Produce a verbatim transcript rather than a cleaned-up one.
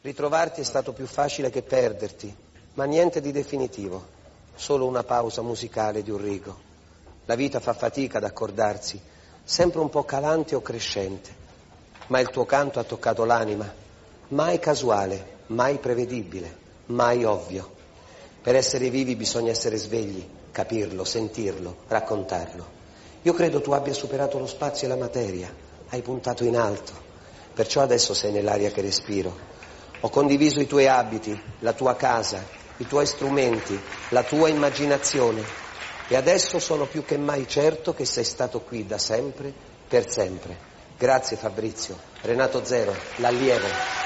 Ritrovarti è stato più facile che perderti, ma niente di definitivo, solo una pausa musicale di un rigo. La vita fa fatica ad accordarsi, sempre un po' calante o crescente, ma il tuo canto ha toccato l'anima, mai casuale, mai prevedibile, mai ovvio. Per essere vivi bisogna essere svegli, capirlo, sentirlo, raccontarlo. Io credo tu abbia superato lo spazio e la materia, hai puntato in alto, perciò adesso sei nell'aria che respiro. Ho condiviso i tuoi abiti, la tua casa, i tuoi strumenti, la tua immaginazione e adesso sono più che mai certo che sei stato qui da sempre, per sempre. Grazie Fabrizio. Renato Zero, l'allievo.